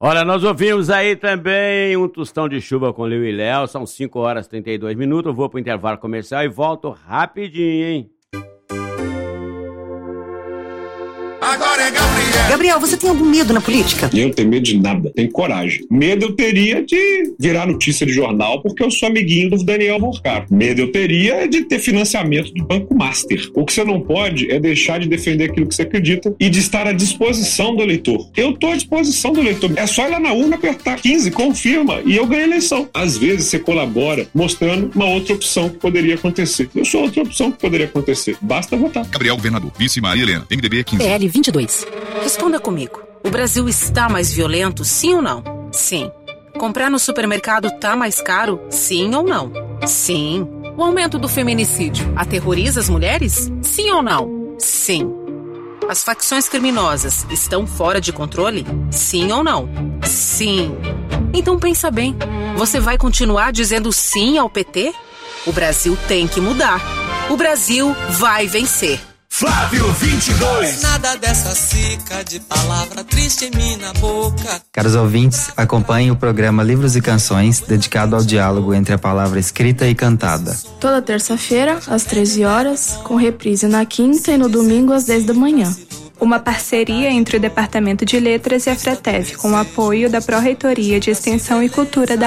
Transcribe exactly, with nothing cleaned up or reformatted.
Olha, nós ouvimos aí também um tostão de chuva com Liu e Léo. São cinco horas e trinta e dois minutos. Eu vou pro intervalo comercial e volto rapidinho, hein? Agora é Gabriel. Gabriel, você tem algum medo na política? Eu não tenho medo de nada, tenho coragem. Medo eu teria de virar notícia de jornal porque eu sou amiguinho do Daniel Morcaro. Medo eu teria de ter financiamento do Banco Master. O que você não pode é deixar de defender aquilo que você acredita e de estar à disposição do eleitor. Eu estou à disposição do eleitor. É só ir lá na urna, apertar quinze, confirma, e eu ganho a eleição. Às vezes você colabora mostrando uma outra opção que poderia acontecer. Eu sou outra opção que poderia acontecer. Basta votar. Gabriel Governador, vice Maria Helena, M D B quinze. P L vinte e dois. Responda comigo. O Brasil está mais violento, sim ou não? Sim. Comprar no supermercado tá mais caro, sim ou não? Sim. O aumento do feminicídio aterroriza as mulheres? Sim ou não? Sim. As facções criminosas estão fora de controle? Sim ou não? Sim. Então pensa bem. Você vai continuar dizendo sim ao P T? O Brasil tem que mudar. O Brasil vai vencer. Flávio vinte e dois. Nada dessa cica de palavra triste em mim na boca. Caros ouvintes, acompanhem o programa Livros e Canções, dedicado ao diálogo entre a palavra escrita e cantada. Toda terça-feira, às treze horas, com reprise na quinta e no domingo às dez da manhã. Uma parceria entre o Departamento de Letras e a FRETEV, com o apoio da Pró-Reitoria de Extensão e Cultura da